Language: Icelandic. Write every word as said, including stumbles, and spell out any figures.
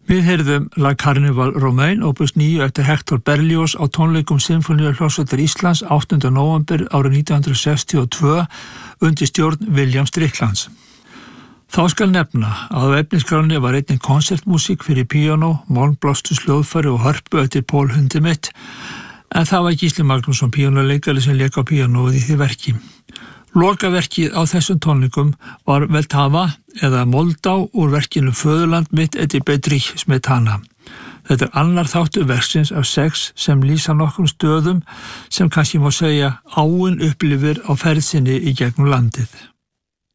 Við heyrðum La Carnival Romaine opus níu eftir Hector Berlioz á tónleikum Sinfóníuhljómsveitar Íslands áttunda nóvember árið nítján hundruð sextíu og tvö undir stjórn William Stricklands. Þá skal nefna að á efnisskráninni var einnig konsertmúsík fyrir píanó, málmblástus, hljóðfæri og hörpu eftir Paul Hindemith, en það var Gísli Magnússon píanóleikari sem lék á píanóið í því verki. Lokaverkið á þessum tónleikum var Veltava eða Moldá úr verkinu Föðurland mitt eftir Bedřich Smetana. Þetta er annar þáttur verksins af sex sem lýsa nokkrum stöðum sem kannski má segja áin upplifir á ferð sinni í gegnum landið.